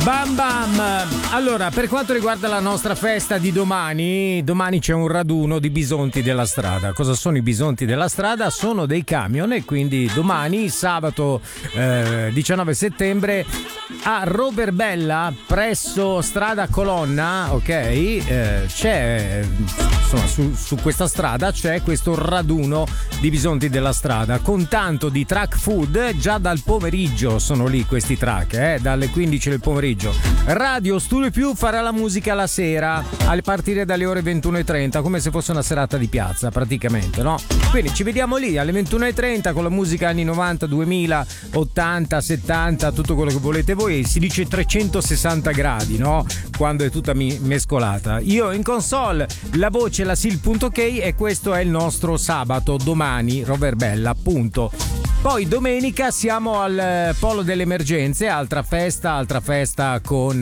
Bam bam! Allora, per quanto riguarda la nostra festa di domani c'è un raduno di bisonti della strada. Cosa sono i bisonti della strada? Sono dei camion e quindi domani, sabato 19 settembre, a Roverbella, presso strada Colonna, ok? C'è, insomma, su questa strada c'è questo raduno di bisonti della strada con tanto di track food. Già dal pomeriggio sono lì questi track, dalle 15 del pomeriggio. Radio Studio Più farà la musica la sera a partire dalle ore 21:30, come se fosse una serata di piazza praticamente, no? Quindi ci vediamo lì alle 21:30 con la musica anni 90, 2000, 80, 70, tutto quello che volete voi. Si dice 360 gradi, no? Quando è tutta mescolata. Io in console, la voce la Sil.k, e questo è il nostro sabato, domani Roverbella, appunto. Poi domenica siamo al Polo delle Emergenze, altra festa con